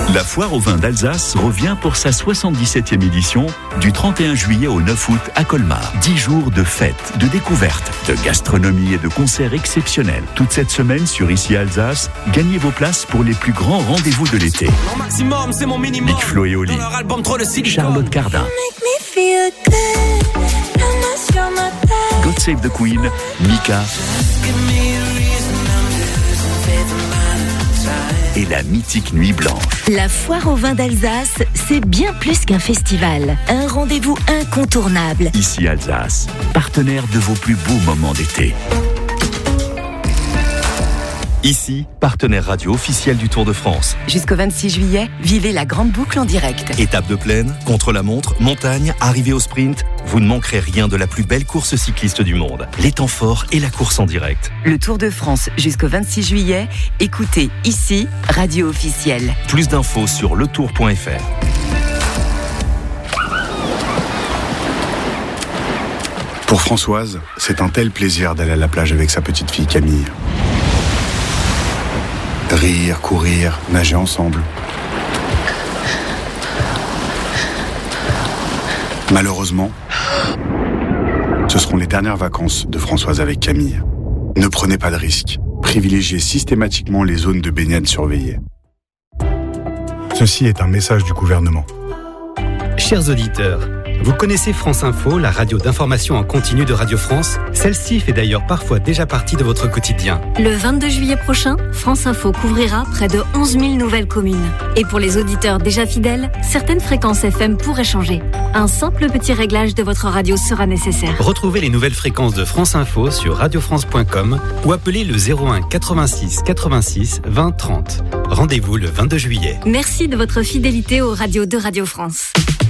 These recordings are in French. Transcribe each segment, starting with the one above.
La foire au vin d'Alsace revient pour sa 77e édition du 31 juillet au 9 août à Colmar. 10 jours de fêtes, de découvertes, de gastronomie et de concerts exceptionnels. Toute cette semaine sur Ici Alsace, gagnez vos places pour les plus grands rendez-vous de l'été. Big Flo et Oli, Charlotte Cardin, God Save the Queen, Mika et la mythique Nuit Blanche. La foire au vin d'Alsace, c'est bien plus qu'un festival. Un rendez-vous incontournable. Ici Alsace, partenaire de vos plus beaux moments d'été. Ici, partenaire radio officiel du Tour de France. Jusqu'au 26 juillet, vivez la grande boucle en direct. Étape de plaine, contre-la-montre, montagne, arrivée au sprint, vous ne manquerez rien de la plus belle course cycliste du monde. Les temps forts et la course en direct. Le Tour de France jusqu'au 26 juillet, écoutez ici, radio officielle. Plus d'infos sur letour.fr. Pour Françoise, c'est un tel plaisir d'aller à la plage avec sa petite fille Camille. Rire, courir, nager ensemble. Malheureusement, ce seront les dernières vacances de Françoise avec Camille. Ne prenez pas de risques. Privilégiez systématiquement les zones de baignade surveillées. Ceci est un message du gouvernement. Chers auditeurs, vous connaissez France Info, la radio d'information en continu de Radio France? Celle-ci fait d'ailleurs parfois déjà partie de votre quotidien. Le 22 juillet prochain, France Info couvrira près de 11 000 nouvelles communes. Et pour les auditeurs déjà fidèles, certaines fréquences FM pourraient changer. Un simple petit réglage de votre radio sera nécessaire. Retrouvez les nouvelles fréquences de France Info sur radiofrance.com ou appelez le 01 86 86 20 30. Rendez-vous le 22 juillet. Merci de votre fidélité aux radios de Radio France.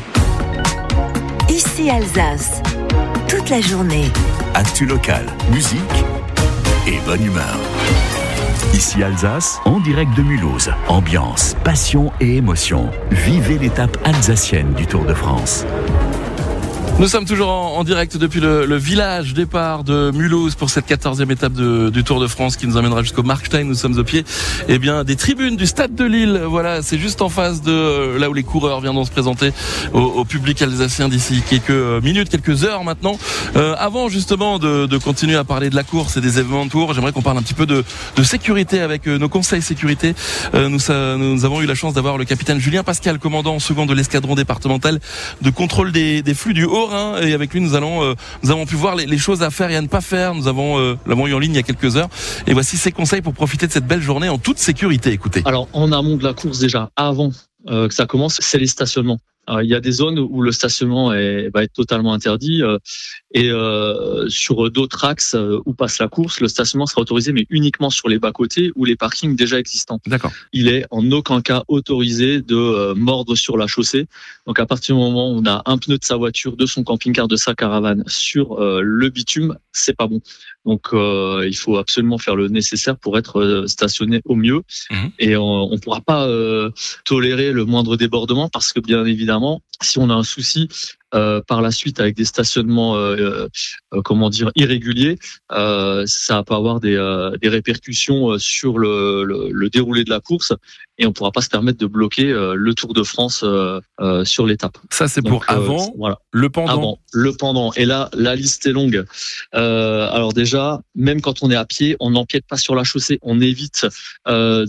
Ici Alsace, toute la journée. Actu local, musique et bonne humeur. Ici Alsace, en direct de Mulhouse. Ambiance, passion et émotion. Vivez l'étape alsacienne du Tour de France. Nous sommes toujours en direct depuis le village départ de Mulhouse pour cette 14e étape du Tour de France qui nous emmènera jusqu'au Markstein. Nous sommes au pied des tribunes du Stade de Lille. Voilà, c'est juste en face de là où les coureurs viendront se présenter au public alsacien d'ici quelques minutes, quelques heures maintenant. Avant justement de continuer à parler de la course et des événements de Tour, j'aimerais qu'on parle un petit peu de sécurité avec nos conseils sécurité. Nous avons eu la chance d'avoir le capitaine Julien Pascal, commandant second de l'escadron départemental de contrôle des flux du Haut-Rhin. Et avec lui, nous avons pu voir les choses à faire et à ne pas faire. Nous l'avons eu en ligne il y a quelques heures. Et voici ses conseils pour profiter de cette belle journée en toute sécurité. Écoutez. Alors, en amont de la course déjà, avant que ça commence, c'est les stationnements. Alors, il y a des zones où le stationnement va être totalement interdit et sur d'autres axes où passe la course, le stationnement sera autorisé mais uniquement sur les bas-côtés ou les parkings déjà existants. D'accord. Il est en aucun cas autorisé de mordre sur la chaussée. Donc à partir du moment où on a un pneu de sa voiture, de son camping-car, de sa caravane sur le bitume, c'est pas bon. Donc il faut absolument faire le nécessaire pour être stationné au mieux. Et on pourra pas tolérer le moindre débordement parce que bien évidemment, si on a un souci par la suite avec des stationnements irréguliers, ça peut avoir des répercussions sur le déroulé de la course et on pourra pas se permettre de bloquer le Tour de France sur l'étape. Ça c'est pour avant, voilà. Le pendant. Avant, le pendant. Et là, la liste est longue. Alors déjà, même quand on est à pied, on n'empiète pas sur la chaussée, on évite